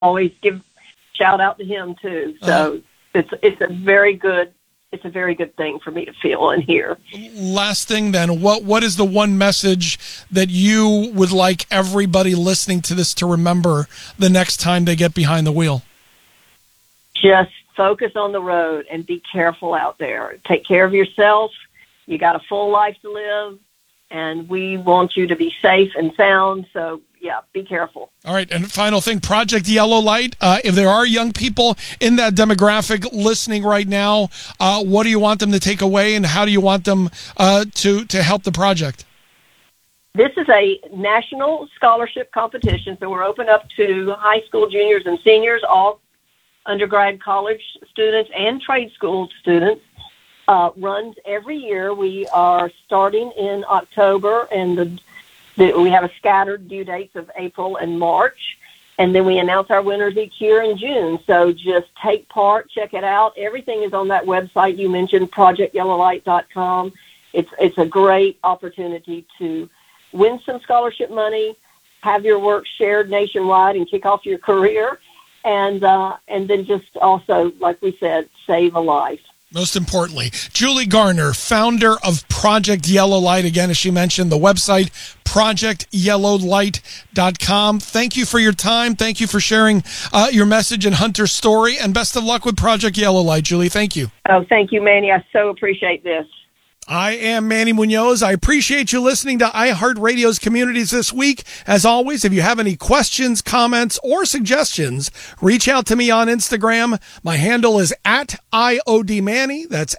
always give shout out to him too. So it's a very good thing for me to feel and hear. Last thing then, what is the one message that you would like everybody listening to this to remember the next time they get behind the wheel? Just focus on the road and be careful out there. Take care of yourself. You got a full life to live, and we want you to be safe and sound. So, yeah, be careful. All right, and final thing, Project Yellow Light. If there are young people in that demographic listening right now, what do you want them to take away, and how do you want them to help the project? This is a national scholarship competition, so we're open up to high school juniors and seniors, all undergrad college students and trade school students. Runs every year. We are starting in October, and we have a scattered due dates of April and March, and then we announce our winners each year in June. So just take part, check it out. Everything is on that website you mentioned, projectyellowlight.com. It's a great opportunity to win some scholarship money, have your work shared nationwide, and kick off your career, and then just also, like we said, save a life. Most importantly, Julie Garner, founder of Project Yellow Light. Again, as she mentioned, the website, projectyellowlight.com. Thank you for your time. Thank you for sharing your message and Hunter's story. And best of luck with Project Yellow Light, Julie. Thank you. Oh, thank you, Manny. I so appreciate this. I am Manny Munoz. I appreciate you listening to iHeartRadio's Communities this week. As always, if you have any questions, comments, or suggestions, reach out to me on Instagram. My handle is @IODManny. That's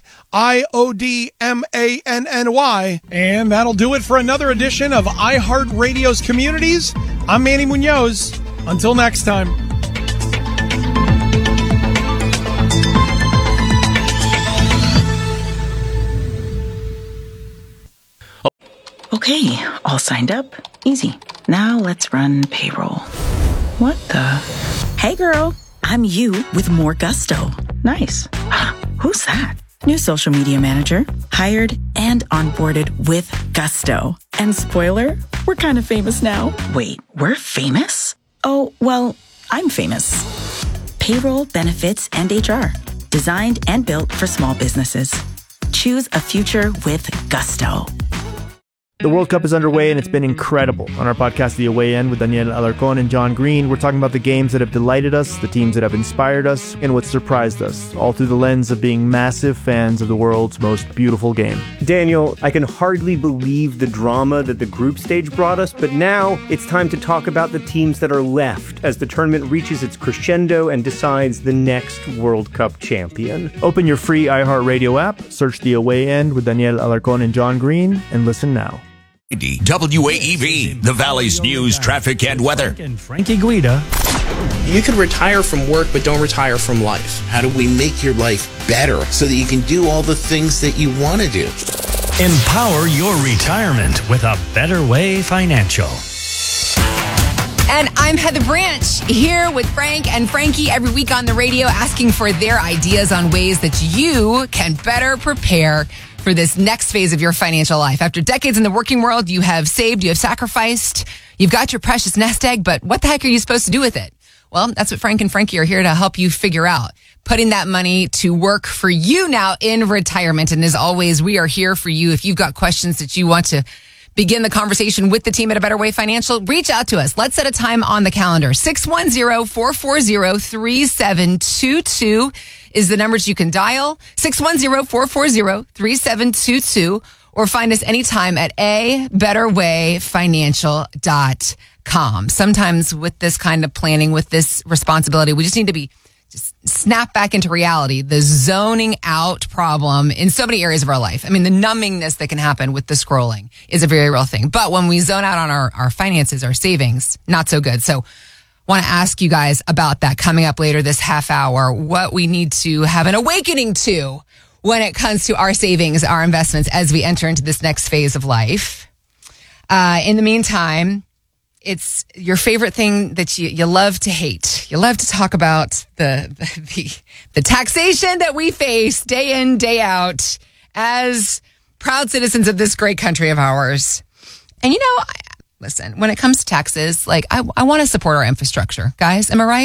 @IODMANNY. And that'll do it for another edition of iHeartRadio's Communities. I'm Manny Munoz. Until next time. Okay, all signed up. Easy. Now let's run payroll. What the? Hey girl, I'm you with more gusto. Nice. Who's that? New social media manager. Hired and onboarded with gusto. And spoiler, we're kind of famous now. Wait, we're famous? Oh, well, I'm famous. Payroll, benefits, and HR. Designed and built for small businesses. Choose a future with gusto. The World Cup is underway, and it's been incredible. On our podcast, The Away End, with Daniel Alarcón and John Green, we're talking about the games that have delighted us, the teams that have inspired us, and what surprised us, all through the lens of being massive fans of the world's most beautiful game. Daniel, I can hardly believe the drama that the group stage brought us, but now it's time to talk about the teams that are left as the tournament reaches its crescendo and decides the next World Cup champion. Open your free iHeartRadio app, search The Away End with Daniel Alarcón and John Green, and listen now. WAEV, the Valley's news, traffic, and weather. And Frankie Guida. You could retire from work, but don't retire from life. How do we make your life better so that you can do all the things that you want to do? Empower your retirement with a Better Way Financial. And I'm Heather Branch, here with Frank and Frankie every week on the radio, asking for their ideas on ways that you can better prepare for this next phase of your financial life. After decades in the working world, you have saved, you have sacrificed, you've got your precious nest egg, but what the heck are you supposed to do with it? Well, that's what Frank and Frankie are here to help you figure out. Putting that money to work for you now in retirement. And as always, we are here for you. If you've got questions that you want to begin the conversation with the team at A Better Way Financial, reach out to us. Let's set a time on the calendar. 610-440-3722 is the numbers you can dial. 610-440-3722, or find us anytime at abetterwayfinancial.com. Sometimes with this kind of planning, with this responsibility, we just need to be snap back into reality. The zoning out problem in so many areas of our life. I mean, the numbingness that can happen with the scrolling is a very real thing. But when we zone out on our finances, our savings, not so good. So want to ask you guys about that coming up later this half hour, what we need to have an awakening to when it comes to our savings, our investments as we enter into this next phase of life. In the meantime, it's your favorite thing that you love to hate. You love to talk about the taxation that we face day in, day out as proud citizens of this great country of ours. And listen, when it comes to taxes, like I want to support our infrastructure, guys. Am I right?